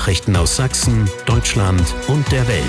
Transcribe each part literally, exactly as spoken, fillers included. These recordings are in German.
Nachrichten aus Sachsen, Deutschland und der Welt.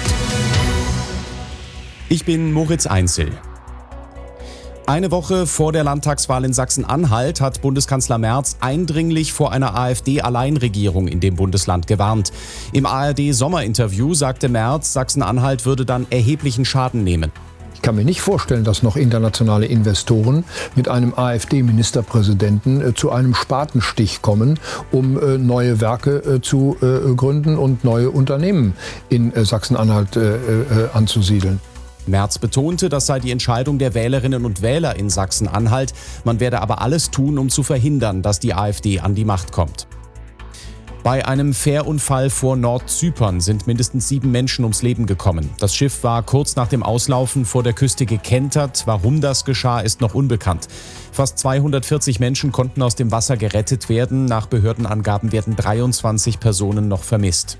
Ich bin Moritz Einzel. Eine Woche vor der Landtagswahl in Sachsen-Anhalt hat Bundeskanzler Merz eindringlich vor einer AfD-Alleinregierung in dem Bundesland gewarnt. Im A R D-Sommerinterview sagte Merz, Sachsen-Anhalt würde dann erheblichen Schaden nehmen. Ich kann mir nicht vorstellen, dass noch internationale Investoren mit einem AfD-Ministerpräsidenten äh, zu einem Spatenstich kommen, um äh, neue Werke äh, zu äh, gründen und neue Unternehmen in äh, Sachsen-Anhalt äh, äh, anzusiedeln. Merz betonte, das sei die Entscheidung der Wählerinnen und Wähler in Sachsen-Anhalt. Man werde aber alles tun, um zu verhindern, dass die AfD an die Macht kommt. Bei einem Fährunfall vor Nordzypern sind mindestens sieben Menschen ums Leben gekommen. Das Schiff war kurz nach dem Auslaufen vor der Küste gekentert. Warum das geschah, ist noch unbekannt. Fast zweihundertvierzig Menschen konnten aus dem Wasser gerettet werden. Nach Behördenangaben werden dreiundzwanzig Personen noch vermisst.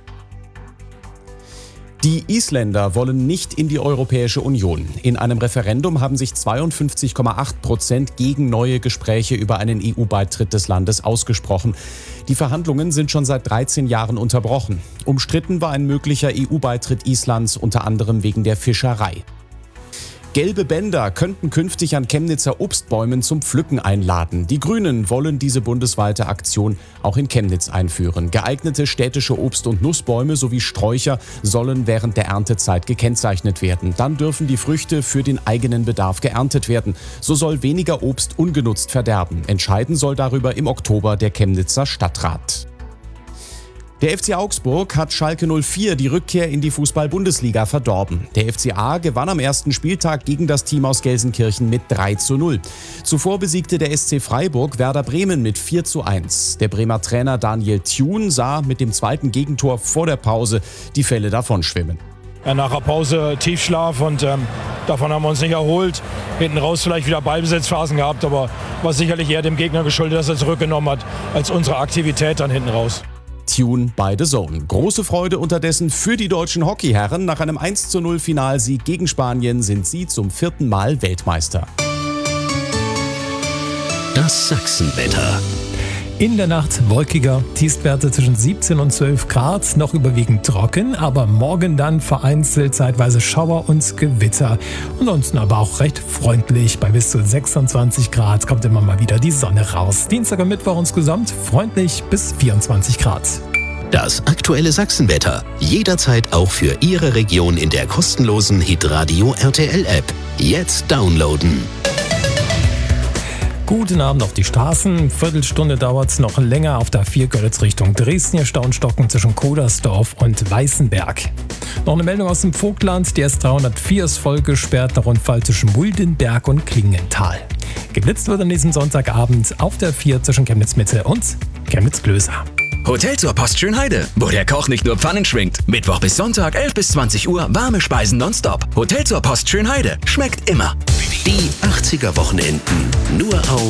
Die Isländer wollen nicht in die Europäische Union. In einem Referendum haben sich zweiundfünfzig Komma acht Prozent gegen neue Gespräche über einen E U-Beitritt des Landes ausgesprochen. Die Verhandlungen sind schon seit dreizehn Jahren unterbrochen. Umstritten war ein möglicher E U-Beitritt Islands unter anderem wegen der Fischerei. Gelbe Bänder könnten künftig an Chemnitzer Obstbäumen zum Pflücken einladen. Die Grünen wollen diese bundesweite Aktion auch in Chemnitz einführen. Geeignete städtische Obst- und Nussbäume sowie Sträucher sollen während der Erntezeit gekennzeichnet werden. Dann dürfen die Früchte für den eigenen Bedarf geerntet werden. So soll weniger Obst ungenutzt verderben. Entscheiden soll darüber im Oktober der Chemnitzer Stadtrat. Der F C Augsburg hat Schalke null vier die Rückkehr in die Fußball-Bundesliga verdorben. Der F C A gewann am ersten Spieltag gegen das Team aus Gelsenkirchen mit drei zu null. Zuvor besiegte der S C Freiburg Werder Bremen mit vier zu eins. Der Bremer Trainer Daniel Thune sah mit dem zweiten Gegentor vor der Pause die Fälle davonschwimmen. Ja, nach der Pause Tiefschlaf und ähm, davon haben wir uns nicht erholt. Hinten raus vielleicht wieder Ballbesitzphasen gehabt, aber war sicherlich eher dem Gegner geschuldet, dass er zurückgenommen hat, als unsere Aktivität dann hinten raus. Thune bei The Zone. Große Freude unterdessen für die deutschen Hockeyherren. Nach einem eins zu null Finalsieg gegen Spanien sind sie zum vierten Mal Weltmeister. Das Sachsenwetter. In der Nacht wolkiger, Tiefstwerte zwischen siebzehn und zwölf Grad, noch überwiegend trocken, aber morgen dann vereinzelt zeitweise Schauer und Gewitter. Ansonsten aber auch recht freundlich, bei bis zu sechsundzwanzig Grad kommt immer mal wieder die Sonne raus. Dienstag und Mittwoch insgesamt freundlich bis vierundzwanzig Grad. Das aktuelle Sachsenwetter. Jederzeit auch für Ihre Region in der kostenlosen Hitradio R T L-App. Jetzt downloaden. Guten Abend auf die Straßen. Viertelstunde dauert es noch länger auf der A vier Görlitz Richtung Dresden. Hier Staunstocken zwischen Kodersdorf und Weißenberg. Noch eine Meldung aus dem Vogtland. Die S dreihundertvier ist voll gesperrt nach Rundfall zwischen Muldenberg und Klingenthal. Geblitzt wird an diesem Sonntagabend auf der A vier zwischen Chemnitz-Mitte und Chemnitz-Klößer. Hotel zur Post Schönheide, wo der Koch nicht nur Pfannen schwingt. Mittwoch bis Sonntag, elf bis zwanzig Uhr, warme Speisen nonstop. Hotel zur Post Schönheide, schmeckt immer. Die achtziger Wochenenden nur auf